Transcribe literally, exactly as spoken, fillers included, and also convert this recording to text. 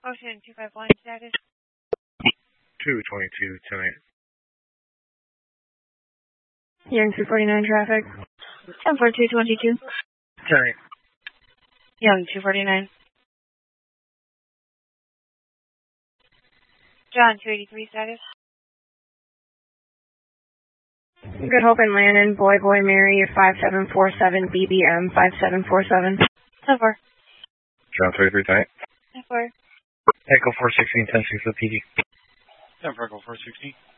Ocean two five one status. two twenty-two tonight. Young two forty-nine traffic. ten four two twenty-two. Tonight. Young two forty-nine. John two eighty-three status. Good Hope and Landon, Boy Boy Mary, five seven four seven, B B M, five seven four seven. ten four. John thirty-three tonight. ten four. Echo four sixteen, ten six, P D. ten for Echo four sixteen.